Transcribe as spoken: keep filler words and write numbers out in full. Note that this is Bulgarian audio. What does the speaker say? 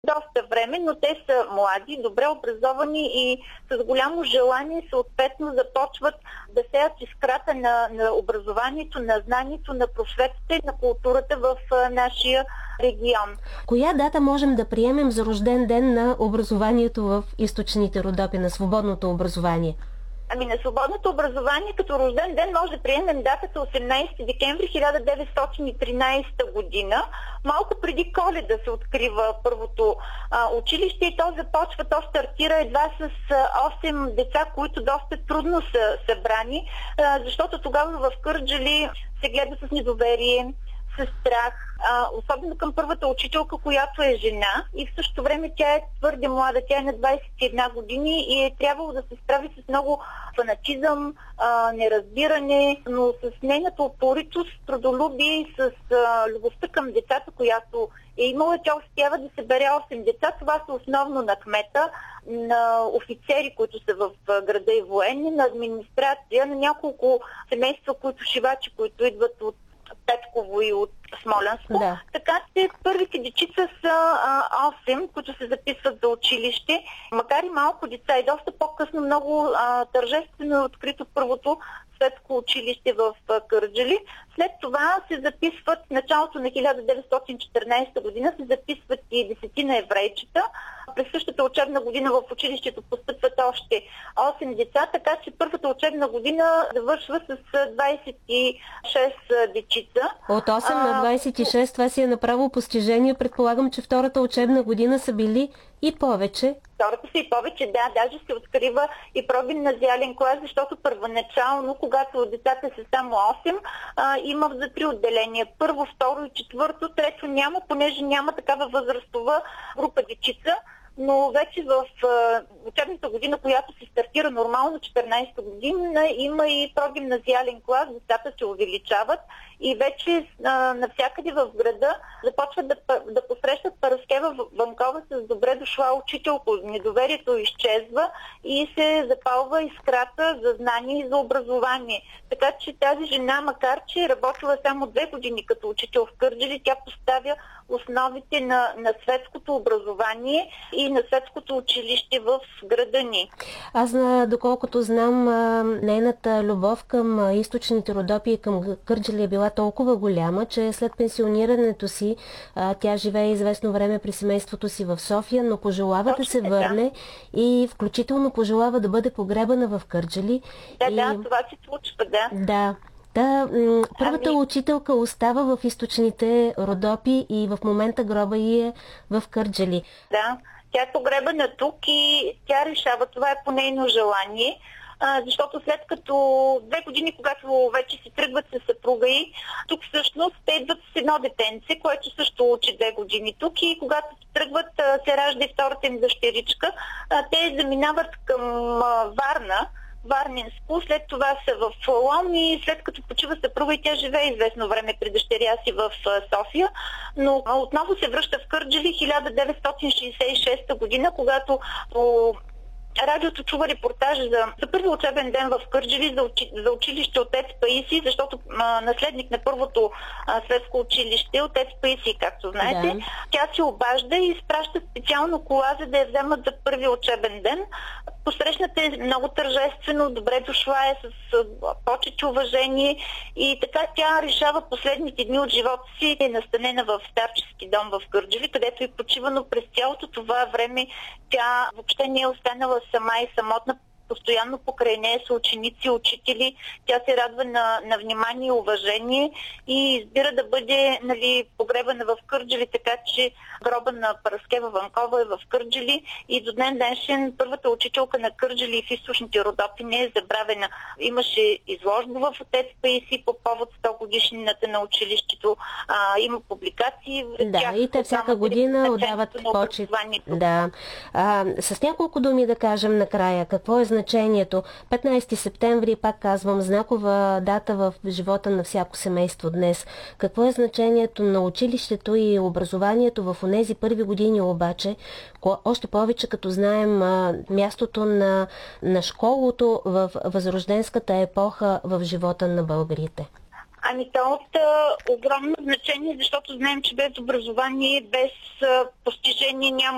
доста време, но те са млади, добре образовани и с голямо желание съответно започват да сеят искрата на, на образованието, на знанието, на просветата и на културата в а, нашия регион. Коя дата можем да приемем за рожден ден на образованието в източните Родопи, на свободното образование? Ами на свободното образование като рожден ден може да приемем датата осемнадесети декември хиляда деветстотин и тринадесета година. Малко преди Коледа се открива първото а, училище и то започва, то стартира едва с осем деца, които доста трудно са събрани, а, защото тогава в Кърджали се гледа с недоверие, с страх, а, особено към първата учителка, която е жена и в същото време тя е твърде млада, тя е на двадесет и една години и е трябвало да се справи с много фанатизъм, а, неразбиране, но с нейната упоритост, трудолюбие и с а, любовта към децата, която е имала, тя успява да събере осем деца. Това са основно на кмета, на офицери, които са в града и военни, на администрация, на няколко семейства, които шивачи, които идват от Петково и от Смолянско. Да. Така че първите дечица са а, осем, които се записват за училище. Макар и малко деца и доста по-късно много а, тържествено е открито първото светско училище в а, Кърджали. След това се записват, в началото на хиляда деветстотин и четиринадесета година се записват и десетина еврейчета. През същата учебна година в училището постъпват още осем деца, така че първата учебна година завършва с двадесет и шест дечица. От осем на двадесет и шест, това си е направо постижение. Предполагам, че втората учебна година са били и повече. Втората са и повече, да. Даже се открива и прогимназиален клас, защото първоначално, когато децата са само осем, а, има за три отделения. Първо, второ и четвърто. Трето няма, понеже няма такава възрастова група дечица. Но вече в а, учебната година, която се стартира нормално, четиринадесета година, има и прогимназиален клас, децата се увеличават и вече а, навсякъде в града започват да, да посрещат Параскева Ванкова с добре дошла учителко. Недоверието изчезва и се запалва искрата за знание и за образование. Така че тази жена, макар че е работила само две години като учител в Кърджали, тя поставя основите на, на светското образование и на светското училище в града ни. Аз, доколкото знам, нейната любов към източните Родопи и към Кърджали е била толкова голяма, че след пенсионирането си тя живее известно време при семейството си в София, но пожелава да се върне и включително пожелава да бъде погребана в Кърджали. Да, и... да, това се случва, да. Да. Да, първата ами... учителка остава в източните Родопи и в момента гроба й е в Кърджали. Да, тя е погребана тук и тя решава, това е по нейно желание, а, защото след като две години, когато вече си тръгват със съпруга й, тук всъщност те идват с едно детенце, което също учи две години тук и когато се тръгват, се ражда и втората им дъщеричка. А, те заминават към а, Варна, Варненско, след това са в Лом и след като почива съпруга и тя живее известно време при дъщеря си в София, но отново се връща в Кърджали хиляда деветстотин шейсет и шеста година, когато по радиото чува репортажа за, за първи учебен ден в Кърджали за, учи, за училище отец Паисий, защото а, наследник на първото а, светско училище отец Паисий, както знаете. Да. Тя се обажда и изпраща специално кола, за да я вземат за първи учебен ден. Посрещната е много тържествено, добре дошла е с, с почет и уважение и така тя решава последните дни от живота си е настанена в старчески дом в Кърджали, където е почивано през цялото това време. Тя въобще не е останала сама и самотна, постоянно покрай нея са ученици, учители. Тя се радва на, на внимание и уважение и избира да бъде, нали, погребана в Кърджали, така че гроба на Параскева Ванкова е в Кърджали и до ден днешен първата учителка на Кърджали и в източните Родопи не е забравена. Имаше изложба в отец Паисий по повод сто годишнината на училището. А, има публикации. Да, тях, и те всяка година отдават почет. Да. А, с няколко думи да кажем накрая, какво е значението? петнадесети септември, пак казвам, знакова дата в живота на всяко семейство днес. Какво е значението на училището и образованието в онези първи години обаче, още повече като знаем а, мястото на, на школото в възрожденската епоха в живота на българите? Ами то от а, огромно значение, защото знаем, че без образование, без а, постижение няма